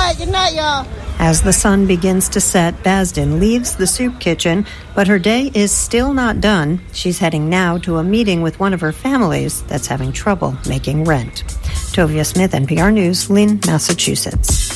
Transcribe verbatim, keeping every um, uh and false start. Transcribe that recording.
night. Good night, y'all. As the sun begins to set, Basden leaves the soup kitchen, but her day is still not done. She's heading now to a meeting with one of her families that's having trouble making rent. Tovia Smith, N P R News, Lynn, Massachusetts.